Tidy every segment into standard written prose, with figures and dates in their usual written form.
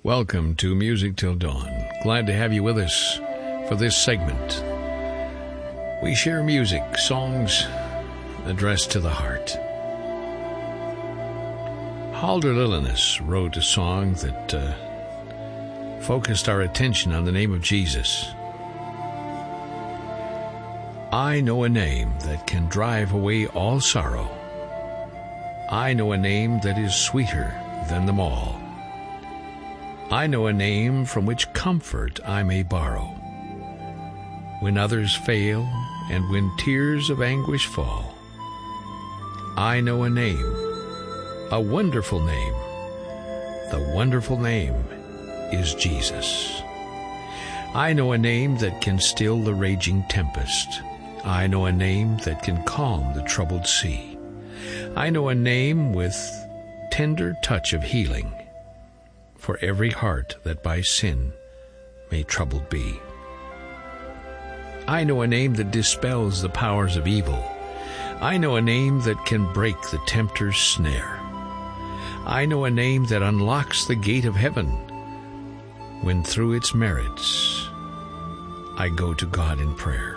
Welcome to Music Till Dawn. Glad to have you with us for this segment. We share music, songs addressed to the heart. Halder Lillinus wrote a song that focused our attention on the name of Jesus. I know a name that can drive away all sorrow. I know a name that is sweeter than them all. I know a name from which comfort I may borrow. When others fail and when tears of anguish fall, I know a name, a wonderful name. The wonderful name is Jesus. I know a name that can still the raging tempest. I know a name that can calm the troubled sea. I know a name with tender touch of healing for every heart that by sin may troubled be. I know a name that dispels the powers of evil. I know a name that can break the tempter's snare. I know a name that unlocks the gate of heaven when through its merits I go to God in prayer.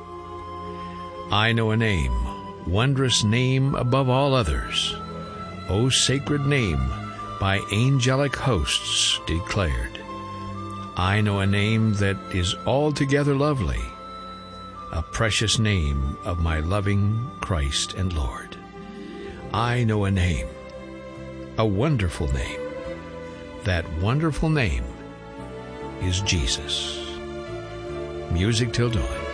I know a name, wondrous name above all others, O sacred name, by angelic hosts declared. I know a name that is altogether lovely, a precious name of my loving Christ and Lord. I know a name, a wonderful name. That wonderful name is Jesus. Music Till Dawn.